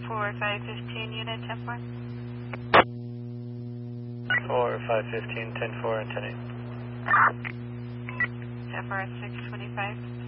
4515 unit 10-4. 4515, 10-4, and 10-8. 10-4 625.